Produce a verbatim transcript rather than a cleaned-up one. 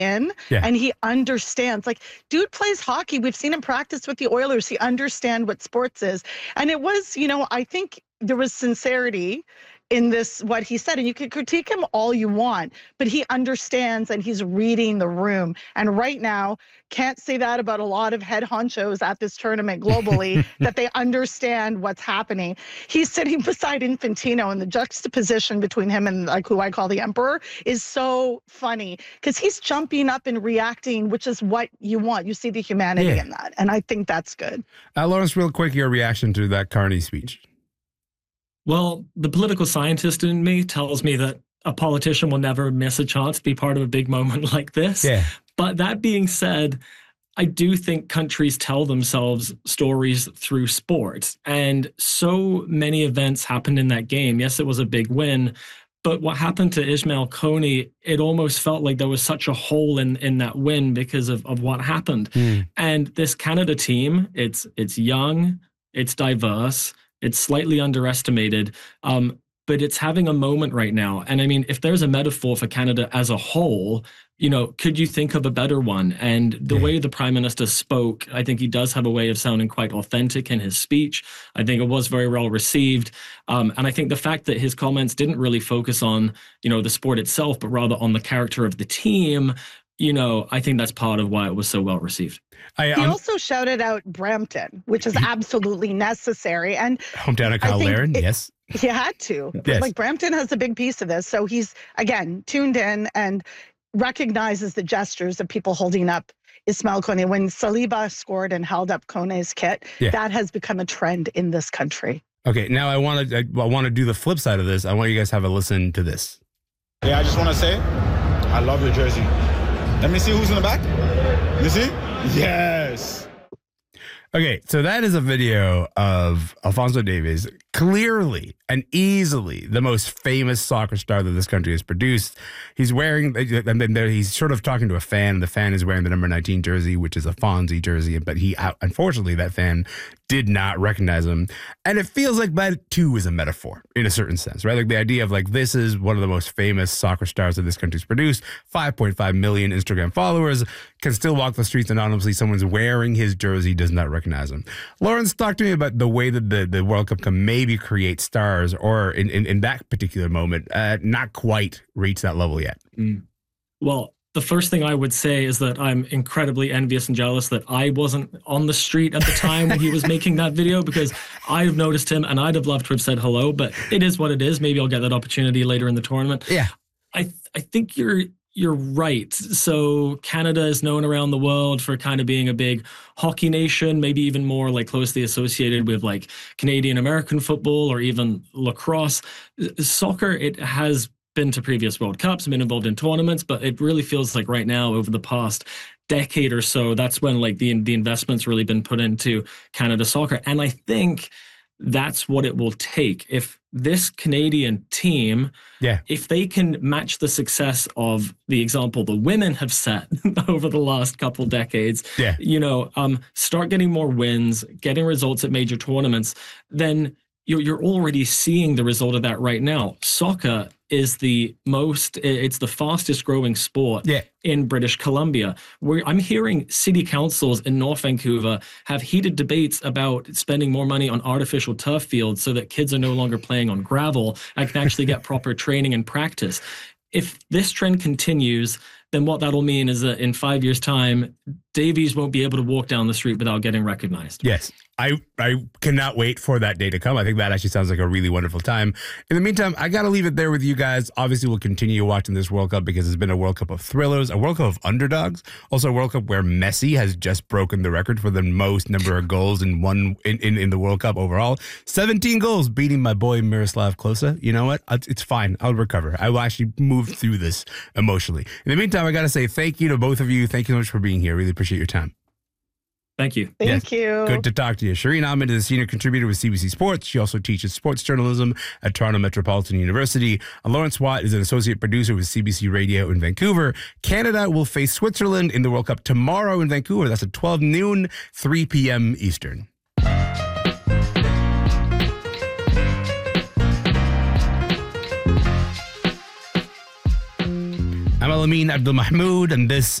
in, yeah. and he understands. Like, dude plays hockey. We've seen him practice with the Oilers. He understands what sports is. And it was, you know, I think there was sincerity in this, what he said, and you can critique him all you want, but he understands and he's reading the room. And right now, can't say that about a lot of head honchos at this tournament globally, that they understand what's happening. He's sitting beside Infantino, and the juxtaposition between him and, like, who I call the emperor is so funny, because he's jumping up and reacting, which is what you want. You see the humanity yeah. in that, and I think that's good. Uh, Lawrence, real quick, your reaction to that Carney speech. Well, the political scientist in me tells me that a politician will never miss a chance to be part of a big moment like this. Yeah. But that being said, I do think countries tell themselves stories through sport. And so many events happened in that game. Yes, it was a big win. But what happened to Ismail Kony, it almost felt like there was such a hole in, in that win because of, of what happened. Mm. And this Canada team, it's it's young, it's diverse, it's slightly underestimated, um, but it's having a moment right now. And I mean, if there's a metaphor for Canada as a whole, you know, could you think of a better one? And the yeah. way the Prime Minister spoke, I think he does have a way of sounding quite authentic in his speech. I think it was very well received. Um, and I think the fact that his comments didn't really focus on, you know, the sport itself, but rather on the character of the team, you know, I think that's part of why it was so well received. I, um, he also shouted out Brampton, which is absolutely necessary. And hometown of Kyle Larin, yes. He had to. Yes. Like, Brampton has a big piece of this. So he's, again, tuned in and recognizes the gestures of people holding up Ismail Kone. When Saliba scored and held up Kone's kit, yeah. that has become a trend in this country. Okay, now I want to I, I want to do the flip side of this. I want you guys to have a listen to this. Yeah, I just want to say, I love your jersey. Let me see who's in the back. You see? Yes. Okay, so that is a video of Alphonso Davies, clearly and easily the most famous soccer star that this country has produced. He's wearing, and then he's sort of talking to a fan, and the fan is wearing the number nineteen jersey, which is a Fonzie jersey, but he, unfortunately, that fan did not recognize him. And it feels like that, too, is a metaphor in a certain sense, right? Like the idea of, like, this is one of the most famous soccer stars that this country's produced, five point five million Instagram followers, can still walk the streets anonymously. Someone's wearing his jersey, does not recognize him. Lawrence, talk to me about the way that the, the World Cup can maybe create stars, or in, in, in that particular moment, uh, not quite reach that level yet. Mm. Well, the first thing I would say is that I'm incredibly envious and jealous that I wasn't on the street at the time when he was making that video, because I've noticed him and I'd have loved to have said hello, but it is what it is. Maybe I'll get that opportunity later in the tournament. Yeah. I th- I think you're you're right. So Canada is known around the world for kind of being a big hockey nation, maybe even more like closely associated with like Canadian American football or even lacrosse. Soccer, it has been to previous World Cups, been involved in tournaments, but it really feels like right now, over the past decade or so, that's when like the the investment's really been put into Canada soccer. And I think that's what it will take. If this Canadian team, yeah, if they can match the success of the example the women have set over the last couple decades, yeah. you know, um, start getting more wins, getting results at major tournaments, then you're, you're already seeing the result of that right now. Soccer is the most, it's the fastest growing sport yeah. in British Columbia. Where I'm hearing city councils in North Vancouver have heated debates about spending more money on artificial turf fields so that kids are no longer playing on gravel and can actually get proper training and practice. If this trend continues, then what that'll mean is that in five years' time, Davies won't be able to walk down the street without getting recognized. Yes. I, I cannot wait for that day to come. I think that actually sounds like a really wonderful time. In the meantime, I got to leave it there with you guys. Obviously, we'll continue watching this World Cup because it's been a World Cup of thrillers, a World Cup of underdogs, also a World Cup where Messi has just broken the record for the most number of goals in one in, in, in the World Cup overall. seventeen goals, beating my boy Miroslav Klose. You know what? It's fine. I'll recover. I will actually move through this emotionally. In the meantime, I got to say thank you to both of you. Thank you so much for being here. Really appreciate your time. Thank you. Thank yes. you. Good to talk to you. Shireen Ahmed is a senior contributor with C B C Sports. She also teaches sports journalism at Toronto Metropolitan University. And Lawrence Watt is an associate producer with C B C Radio in Vancouver. Canada will face Switzerland in the World Cup tomorrow in Vancouver. That's at twelve noon, three p.m. Eastern. I'm a Al-Amin Abdul Mahmoud and this